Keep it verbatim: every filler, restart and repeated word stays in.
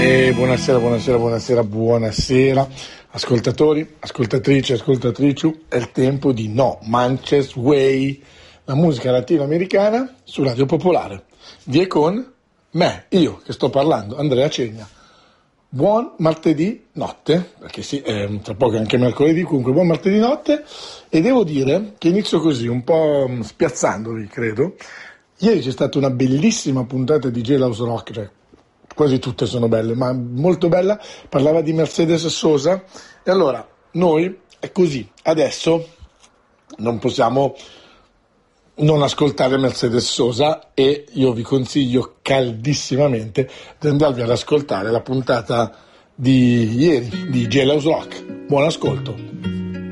E buonasera, buonasera, buonasera, buonasera, ascoltatori, ascoltatrici, ascoltatrici, è il tempo di No Manches Way, la musica latinoamericana su Radio Popolare. Vi è con me, io che sto parlando, Andrea Cegna. Buon martedì notte, perché sì, eh, tra poco è anche mercoledì, comunque buon martedì notte, e devo dire che inizio così, un po' spiazzandovi, credo. Ieri c'è stata una bellissima puntata di Jailhouse Rock, cioè quasi tutte sono belle, ma molto bella, parlava di Mercedes Sosa, e allora noi è così, adesso non possiamo non ascoltare Mercedes Sosa e io vi consiglio caldissimamente di andarvi ad ascoltare la puntata di ieri di Jailhouse Rock. Buon ascolto.